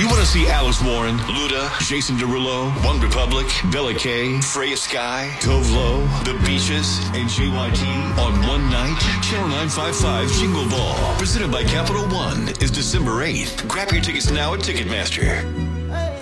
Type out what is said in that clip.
You want to see Alice Warren, Luda, Jason Derulo, One Republic, Bella Kay, Freya Sky, Tove Lo, The Beaches, and JYT on one night? Channel 955 Jingle Ball, presented by Capital One, is December 8th. Grab your tickets now at Ticketmaster.